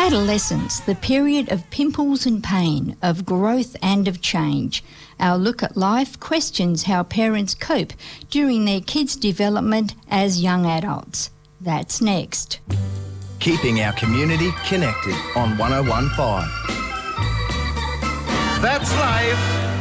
Adolescence, the period of pimples and pain, of growth and of change. Our look at life questions how parents cope during their kids' development as young adults. That's next. Keeping our community connected on 101.5. That's life.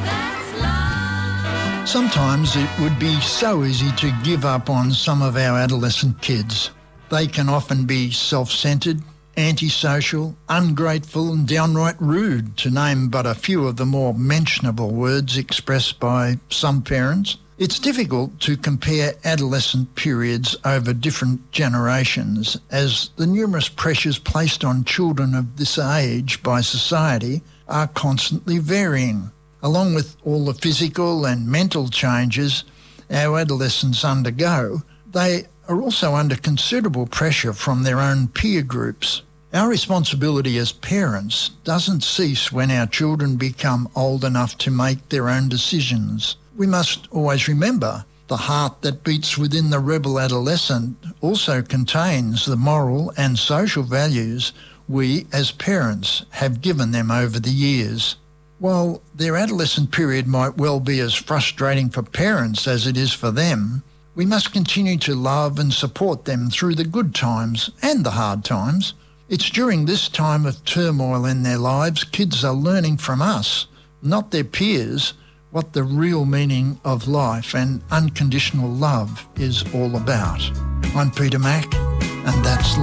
Sometimes it would be so easy to give up on some of our adolescent kids. They can often be self-centred, antisocial, ungrateful and downright rude, to name but a few of the more mentionable words expressed by some parents. It's difficult to compare adolescent periods over different generations, as the numerous pressures placed on children of this age by society are constantly varying. Along with all the physical and mental changes our adolescents undergo, they are also under considerable pressure from their own peer groups. Our responsibility as parents doesn't cease when our children become old enough to make their own decisions. We must always remember the heart that beats within the rebel adolescent also contains the moral and social values we as parents have given them over the years. While their adolescent period might well be as frustrating for parents as it is for them, we must continue to love and support them through the good times and the hard times. It's during this time of turmoil in their lives kids are learning from us, not their peers, what the real meaning of life and unconditional love is all about. I'm Peter Mack, and that's